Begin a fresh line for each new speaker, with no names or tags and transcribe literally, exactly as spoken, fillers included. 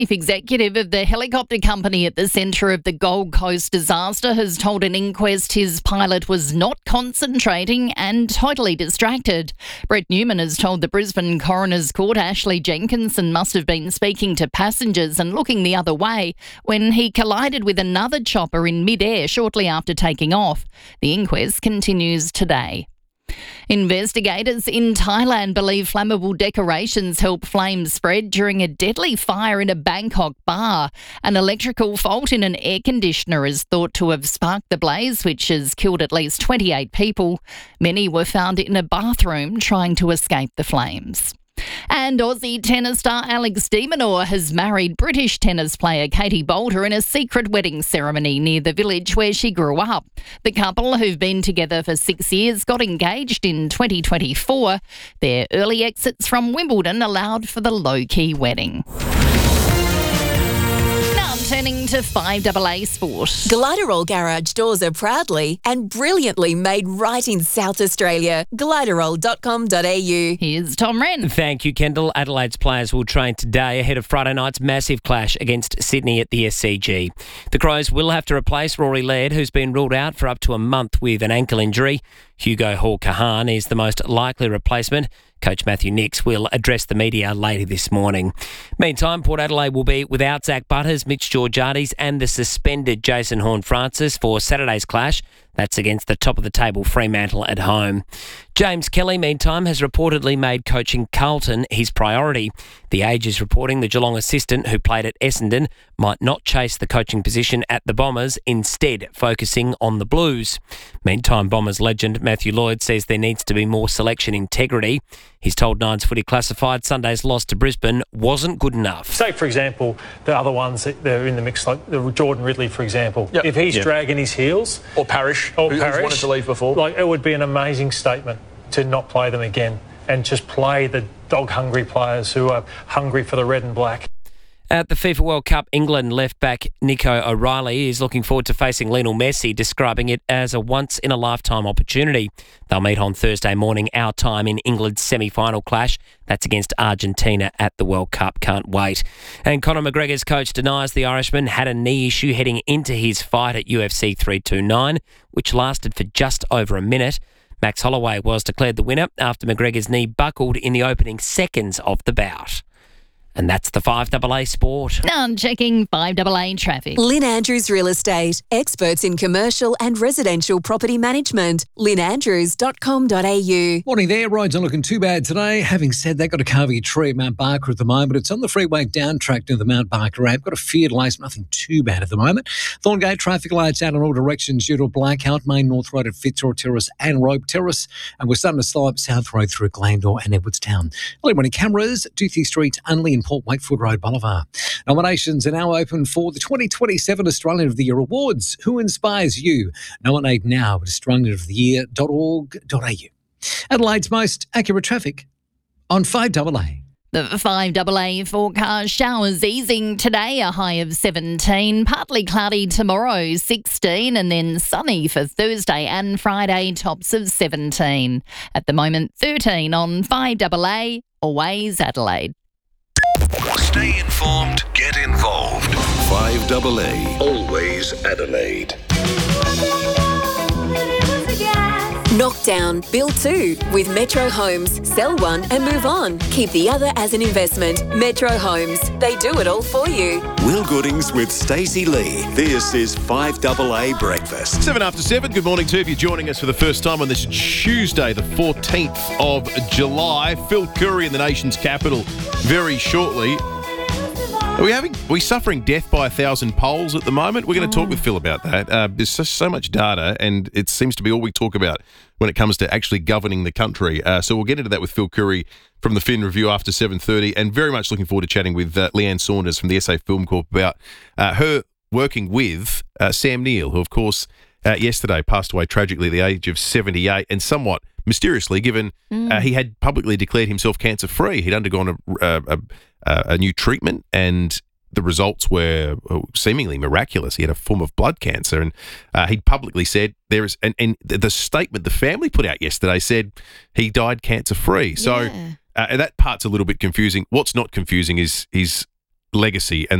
Chief executive of the helicopter company at the centre of the Gold Coast disaster has told an inquest his pilot was not concentrating and totally distracted. Brett Newman has told the Brisbane Coroner's Court Ashley Jenkinson must have been speaking to passengers and looking the other way when he collided with another chopper in mid-air shortly after taking off. The inquest continues today. Investigators in Thailand believe flammable decorations helped flames spread during a deadly fire in a Bangkok bar. An electrical fault in an air conditioner is thought to have sparked the blaze, which has killed at least twenty-eight people. Many were found in a bathroom trying to escape the flames. And Aussie tennis star Alex de Minaur has married British tennis player Katie Boulder in a secret wedding ceremony near the village where she grew up. The couple, who've been together for six years, got engaged in twenty twenty-four. Their early exits from Wimbledon allowed for the low-key wedding. Turning to five A A Sport.
Gliderol Garage doors are proudly and brilliantly made right in South Australia. gliderol dot com dot a u.
Here's Tom Wren.
Thank you, Kendall. Adelaide's players will train today ahead of Friday night's massive clash against Sydney at the S C G. The Crows will have to replace Rory Laird, who's been ruled out for up to a month with an ankle injury. Hugo Hall-Kahan is the most likely replacement. Coach Matthew Nix will address the media later this morning. Meantime, Port Adelaide will be without Zach Butters, Mitch Georgiades and the suspended Jason Horne-Francis for Saturday's clash. That's against the top-of-the-table Fremantle at home. James Kelly, meantime, has reportedly made coaching Carlton his priority. The Age is reporting the Geelong assistant who played at Essendon might not chase the coaching position at the Bombers, instead focusing on the Blues. Meantime, Bombers legend Matthew Lloyd says there needs to be more selection integrity. He's told Nines Footy Classified Sunday's loss to Brisbane wasn't good enough.
Say, for example, the other ones that are in the mix, like the Jordan Ridley, for example.
Yep.
If he's
yep.
dragging his heels...
Or Parrish,
or
who,
Parrish,
who's wanted to leave before.
Like, it would be an amazing statement to not play them again and just play the dog-hungry players who are hungry for the red and black.
At the FIFA World Cup, England left-back Nico O'Reilly is looking forward to facing Lionel Messi, describing it as a once-in-a-lifetime opportunity. They'll meet on Thursday morning, our time, in England's semi-final clash. That's against Argentina at the World Cup. Can't wait. And Conor McGregor's coach denies the Irishman had a knee issue heading into his fight at U F C three twenty-nine, which lasted for just over a minute. Max Holloway was declared the winner after McGregor's knee buckled in the opening seconds of the bout. And that's the five A A Sport.
Now checking five A A traffic.
Lynn Andrews Real Estate, experts in commercial and residential property management. lynn andrews dot com dot a u.
Morning there. Roads aren't looking too bad today. Having said that, got a car your tree at Mount Barker at the moment. It's on the freeway down track near the Mount Barker ramp. Got a few delays, nothing too bad at the moment. Thorngate traffic lights out in all directions due to a blackout. Main North Road at Fitzroy Terrace and Rope Terrace. And we're starting to slow up South Road through Glandore and Edwardstown. Early morning cameras, Duthie Street, Unley and Port Wakefield Road Boulevard. Nominations are now open for the twenty twenty-seven Australian of the Year Awards. Who inspires you? Nominate now at australian of the year dot org dot a u. Adelaide's most accurate traffic on five A A.
The five A A forecast: showers easing today, a high of seventeen. Partly cloudy tomorrow, sixteen. And then sunny for Thursday and Friday, tops of seventeen. At the moment, thirteen on five A A. Always Adelaide.
Stay informed, get involved. five A A, always Adelaide.
Knockdown, build two with Metro Homes. Sell one and move on. Keep the other as an investment. Metro Homes. They do it all for you.
Will Goodings with Stacey Lee. This is five A A Breakfast.
Seven after seven. Good morning to you if you're joining us for the first time on this Tuesday, the fourteenth of July. Phil Curry in the nation's capital very shortly. Are we having? Are we suffering death by a thousand polls at the moment? We're going to talk with Phil about that. Uh, there's so, so much data, and it seems to be all we talk about when it comes to actually governing the country. Uh, so we'll get into that with Phil Curry from the Fin Review after seven thirty, and very much looking forward to chatting with uh, Leanne Saunders from the S A Film Corp about uh, her working with uh, Sam Neill, who, of course, uh, yesterday passed away tragically at the age of seventy-eight, and somewhat mysteriously, given mm. uh, he had publicly declared himself cancer-free. He'd undergone a, a, a, a new treatment, and the results were seemingly miraculous. He had a form of blood cancer, and uh, he'd publicly said there is, and, and the statement the family put out yesterday said he died cancer-free. So
Yeah.
uh, and that part's a little bit confusing. What's not confusing is his legacy. And